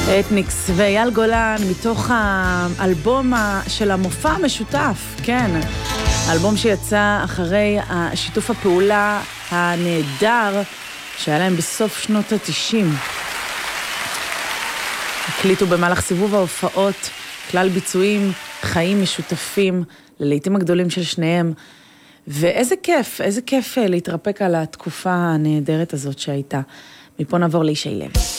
אתניקס ואייל גולן מתוך האלבום של המופע המשותף, כן, האלבום שיצא אחרי שיתוף הפעולה הנהדר שהיה להם בסוף שנות ה-90. הקליטו במהלך סיבוב ההופעות כלל ביצועים, חיים משותפים ללעיתים הגדולים של שניהם, ואיזה כיף להתרפק על התקופה הנהדרת הזאת שהייתה. מפה נעבור לישי לוי.